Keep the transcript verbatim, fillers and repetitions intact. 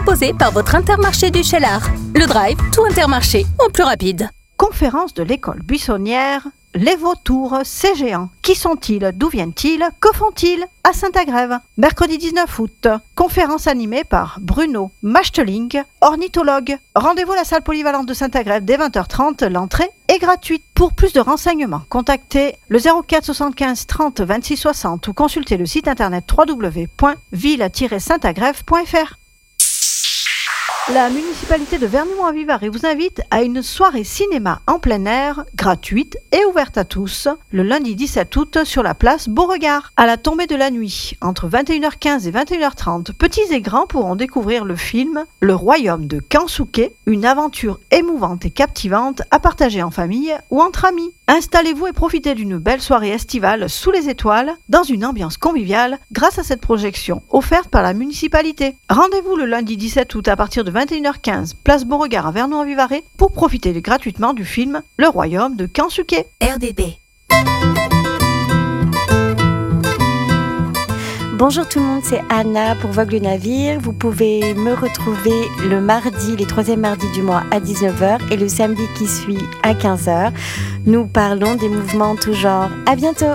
proposé par votre Intermarché du Cheylard. Le Drive, tout Intermarché, en plus rapide. Conférence de l'école buissonnière. Les vautours, ces géants, qui sont-ils, d'où viennent-ils, que font-ils à Saint-Agrève? Mercredi dix-neuf août, conférence animée par Bruno Machteling, ornithologue. Rendez-vous à la salle polyvalente de Saint-Agrève dès vingt heures trente, l'entrée est gratuite. Pour plus de renseignements, contactez le zéro quatre soixante-quinze trente vingt-six soixante ou consultez le site internet w w w point ville tiret saint agrève point f r. La municipalité de Vernoux-en-Vivarais vous invite à une soirée cinéma en plein air, gratuite et ouverte à tous, le lundi dix-sept août sur la place Beauregard. À la tombée de la nuit, entre vingt et une heures quinze et vingt et une heures trente, petits et grands pourront découvrir le film Le Royaume de Kansuke, une aventure émouvante et captivante à partager en famille ou entre amis. Installez-vous et profitez d'une belle soirée estivale sous les étoiles, dans une ambiance conviviale, grâce à cette projection offerte par la municipalité. Rendez-vous le lundi dix-sept août à partir de vingt et une heures quinze, place Beauregard à Vernoux-en-Vivarais, pour profiter gratuitement du film Le Royaume de Kansuke. R D B. Bonjour tout le monde, c'est Anna pour Vogue le Navire. Vous pouvez me retrouver le mardi, les troisièmes mardis du mois à dix-neuf heures et le samedi qui suit à quinze heures. Nous parlons des mouvements en tout genre. À bientôt.